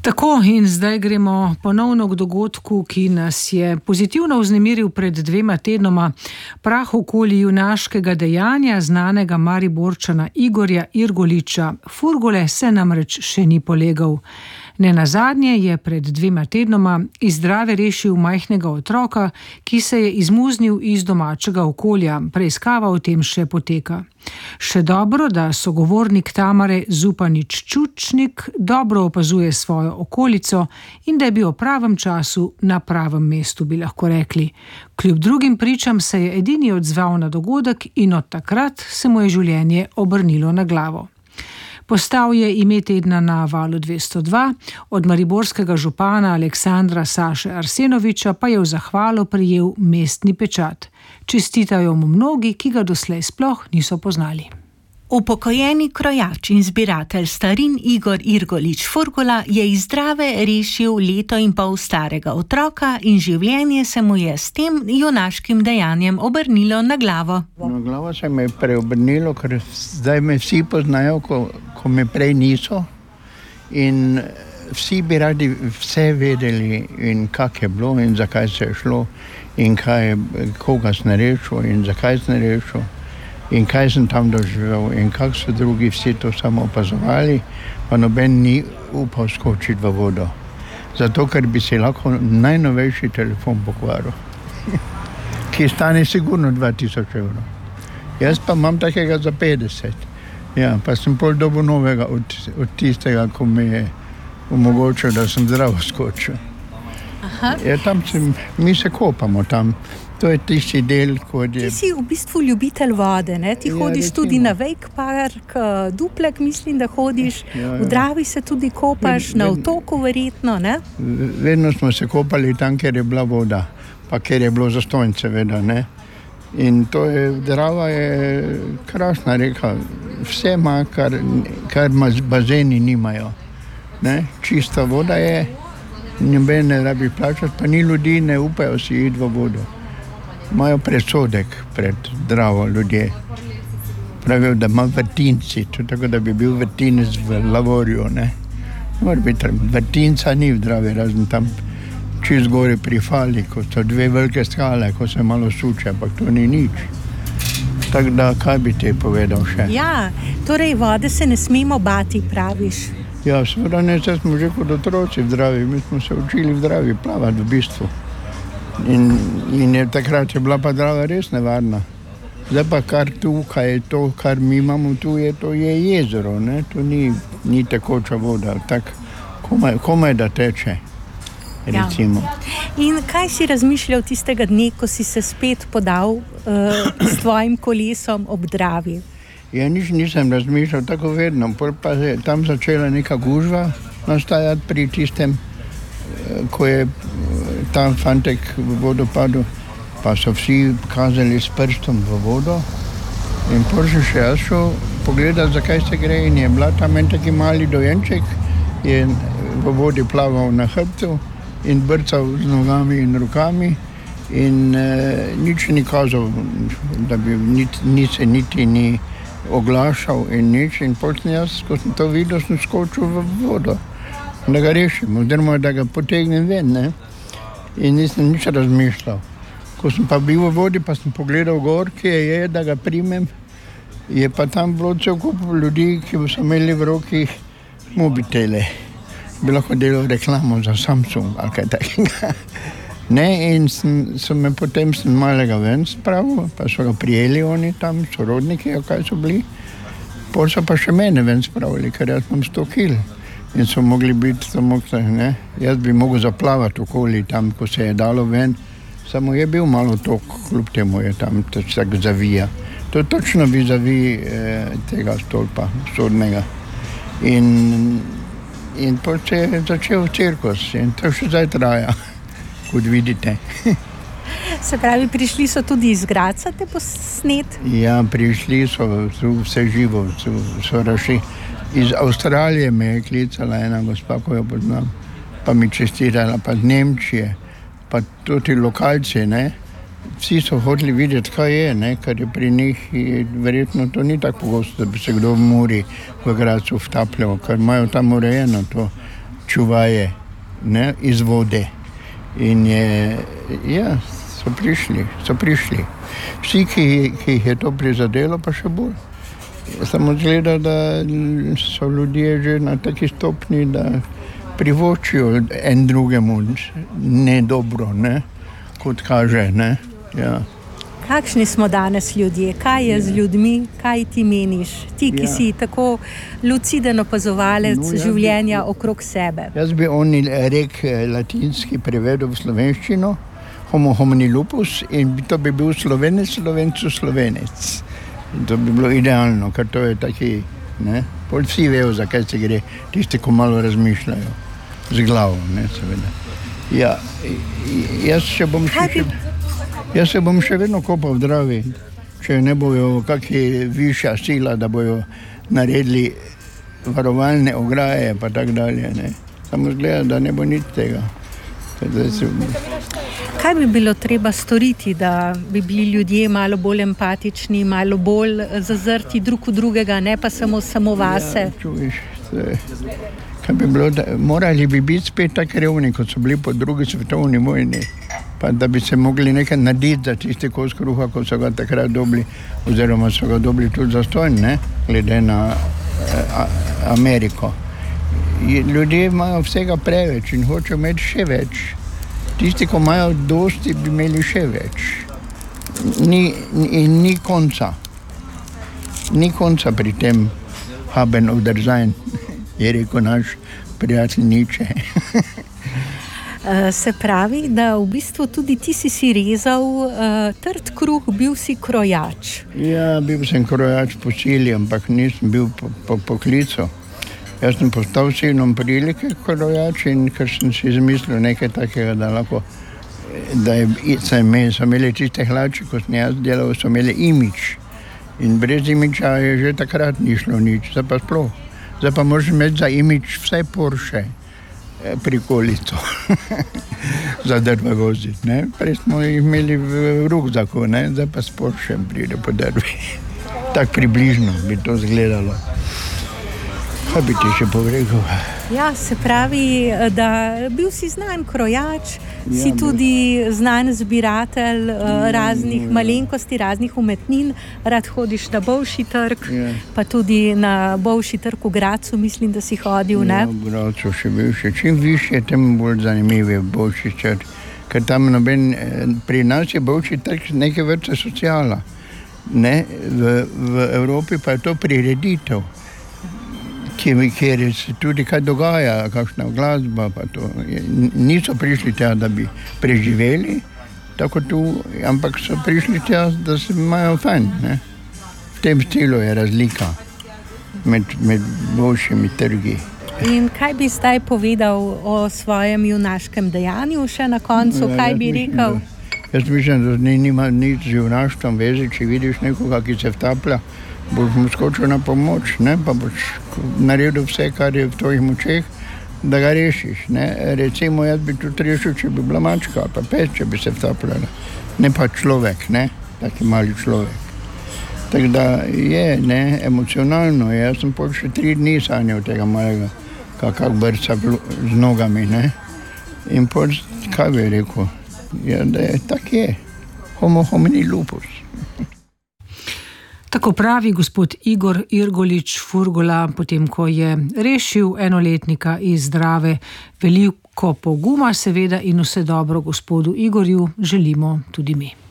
Tako, in zdaj gremo ponovno k dogodku, ki nas je pozitivno vznemiril pred 2 tednoma. Prah okoli junaškega dejanja znanega Mariborčana Igorja Irgoliča Furgole se namreč še ni polegal. Nenazadnje je pred 2 tednoma iz Drave rešil majhnega otroka, ki se je izmuznil iz domačega okolja. Preiskava o tem še poteka. Še dobro, da sogovornik Tamare Zupanič-Čučnik dobro opazuje svojo okolico in da je bil v pravem času na pravem mestu, bi lahko rekli. Kljub drugim pričam se je edini odzval na dogodek in od takrat se mu je življenje obrnilo na glavo. Postal je ime tedna na Valu 202, od mariborskega župana Aleksandra Saše Arsenoviča pa je v zahvalo prejel mestni pečat. Čestitajo mu mnogi, ki ga doslej sploh niso poznali. Upokojeni krojač in zbiratelj starin Igor Irgolič Furgola je iz Drave rešil 1,5 leta starega otroka in življenje se mu je s tem junaškim dejanjem obrnilo na glavo. Na glavo se me je preobrnilo, ker zdaj me vsi poznajo, ko me prej niso, in vsi bi radi vse vedeli in kak je bilo in zakaj se je šlo in koga sem rešil in zakaj sem rešil. In kaj sem tam doživel in kako so drugi vsi to samo opazovali, pa noben ni upal skočiti v vodo. Zato, ker bi si lahko najnovejši telefon pokvaril, ki stane sigurno 2000 evrov. Jaz pa imam takega za 50. Ja, pa sem pol dobil novega od tistega, ko mi je omogočil, da sem zdravo skočil. Ja, mi se kopamo tam. To je tisti del, kot je... Ti si v bistvu ljubitelj vode, ne? Ti hodiš tudi na Wake Park, Duplek mislim, da hodiš, v Dravi se tudi kopaš, na otoku verjetno, ne? Vedno smo se kopali tam, kjer je bila voda, pa kjer je bilo zastonj seveda, ne? In to je, Drava je krasna reka, vse ima, kar bazeni nimajo, ne? Čista voda je, noben ne rabi plačati, pa ni ljudi, ne upajo si iti v vodo. Imajo predsodek pred Dravo ljudje. Pravijo, da ima vrtinci, tako da bi bil vrtinec v Lavorju, ne. Vrtinca ni v Dravi, razen tam čist gori pri Fali, ko so 2 velike skale, ko se malo suče, ampak to ni nič. Tako da, kaj bi te povedal še? Ja, torej vode se ne smemo bati, praviš. Ja, seveda ne, se smo že kot otroci v Dravi, mi smo se učili v Dravi plavati v bistvu. In takrat je bila pa Drava res nevarna. Zdaj pa kar tukaj je to, kar mi imamo tu, to je jezero, ne? To ni tekoča voda, tako komaj da teče, recimo. Ja. In kaj si razmišljal tistega dne, ko si se spet podal s tvojim kolesom ob Dravi? Ja, nič nisem razmišljal, tako vedno. Pa je tam začela neka gužva nastajati pri tistem, ko je tam fantek v vodo padel, pa so vsi kazali s prstom v vodo in potem še jaz šel pogledati, zakaj se gre, in je bila tam en taki mali dojenček, je v vodi plaval na hrbtu in brcal z nogami in rokami in nič ni kazal, da bi se niti ni oglašal in nič, in potem jaz, ko sem to videl, sem skočil v vodo, da ga rešim, oziroma da ga potegnem ven, ne? In nisem nič razmišljal. Ko sem pa bil v vodi, pa sem pogledal gor, kje je, da ga primem, je pa tam bilo cel kup ljudi, ki so imeli v roki mobitele. Bi lahko delal reklamo za Samsung ali kaj takega. Ne, in potem sem malega ven spravil, pa so ga prijeli oni tam, sorodniki, kaj so bili. Potem so pa še mene ven spravili, ker jaz imam 100 kil. In so mogli biti samo, ne. Jaz bi mogel zaplavati okoli tam, ko se je dalo ven. Samo je bil malo tok, kljub temu je tam tako zavija. To je točno vizavi tega stolpa sodnega. In potem se je začel cirkus in to še zdaj traja, kot vidite. Se pravi, prišli so tudi iz Gradca te posnet? Ja, prišli so vse živo, so raši. Iz Avstralije me je klicala ena gospa, ko jo poznam, pa mi čestitala, pa z Nemčije, pa tudi lokalci, ne. Vsi so hoteli videti, kaj je, ne, ker je pri njih, verjetno to ni tako pogosto, da bi se kdo v Muri v Gradcu vtapljal, ker imajo tam urejeno to. čuvaje, ne, iz vode. In so prišli. Vsi, ki jih je to prizadelo, pa še bolj. Samo zgleda, da so ljudje že na taki stopni, da privočijo en drugemu ne dobro, ne, kot kaže, ne. Ja. Kakšni smo danes ljudje? Kaj je z ljudmi? Kaj ti meniš? Ti, ki si tako luciden opazovalec življenja okrog sebe. Jaz bi latinski prevedel v slovenščino, homo homini lupus, in to bi bil Slovenec, Slovencu slovenec. In to bi bilo idealno, ker to je taki, ne, pol vsi vejo, zakaj se gre, tisti, ko malo razmišljajo z glavo, ne, seveda. Ja, jaz se bom še vedno kopal v Dravi, če ne bojo kakšna višja sila, da bojo naredili varovalne ograje, pa tak dalje, ne. Samo zgleda, da ne bo nič tega. Kaj bi bilo treba storiti, da bi bili ljudje malo bolj empatični, malo bolj zazrti drug v drugega, ne pa samo vase? Ja, čuješ, kaj bi bilo, morali bi biti spet tako revni, kot so bili po drugi svetovni vojni, pa da bi se mogli nekaj narediti za tisti kos kruha, ko so ga takrat dobili, oziroma so ga dobili tudi zastonj, ne, glede na Ameriko. Ljudje imajo vsega preveč in hočejo imeti še več. Tisti, ko imajo dosti, bi imeli še več. Ni konca. Ni konca pri tem haben oder sein, je rekel naš prijatelj Nietzsche. Se pravi, da v bistvu tudi ti si rezal trd kruh, bil si krojač. Ja, bil sem krojač po sili, ampak nisem bil po poklicu. Jaz sem postal sinom prilike krojač in ker sem si izmislil nekaj takega, da lahko, so imeli tiste hlače, ko sem jaz delal, so imeli imič. In brez imiča je že takrat ni šlo nič, zdaj pa sploh. Zdaj pa moraš imeti za imič vsaj Porsche prikolico za drva voziti, ne. Prej smo jih imeli v rukzaku, ne, zdaj pa s Porschem pride po drvi. Tak približno bi to izgledalo. Kaj bi ti še povedal? Ja, se pravi, da bil si znan krojač, si tudi znan zbiratelj raznih malenkosti, raznih umetnin, rad hodiš na Bolšji trg, pa tudi na Bolšji trg v Gradcu, mislim, da si hodil, ne? Ja, v Gradcu še bil še. Čim više, tem bolj zanimiv je Bolšji trg, ker tam pri nas je Bolšji trg neke vrste sociala, ne? V Evropi pa je to prireditev, kjer se tudi kaj dogaja, kakšna glasba, pa to. Niso prišli tja, da bi preživeli, tako tu, ampak so prišli tja, da se imajo fajn, ne. V tem stilu je razlika med boljšimi trgi. In kaj bi zdaj povedal o svojem junaškem dejanju še na koncu, kaj bi rekel? Jaz mislim, da nima nič z junaštvom veze, če vidiš nekoga, ki se vtaplja, boš mu skočil na pomoč, ne, pa boš naredil vse, kar je v tvojih močeh, da ga rešiš, ne. Recimo, jaz bi tudi rešil, če bi bila mačka, pa pes, če bi se vtapljala, ne pa človek, ne, taki mali človek. Tako da je, ne, emocionalno je. Jaz sem pol še 3 dni sanjal tega malega, kak brca z nogami, ne. In pol, kaj bi rekel, ja, da je tak je, homo homini lupus. Tako pravi gospod Igor Irgolič Furgula, potem ko je rešil enoletnika iz Drave. Veliko poguma seveda in vse dobro gospodu Igorju želimo tudi mi.